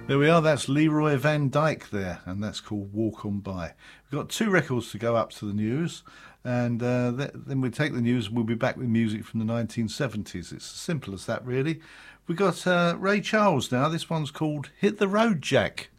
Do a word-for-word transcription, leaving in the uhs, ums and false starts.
There we are, that's Leroy Van Dyke there, and that's called Walk On By. We've got two records to go up to the news, and uh, th- then we'll take the news and we'll be back with music from the nineteen seventies. It's as simple as that, really. We've got uh, Ray Charles now. This one's called Hit the Road, Jack.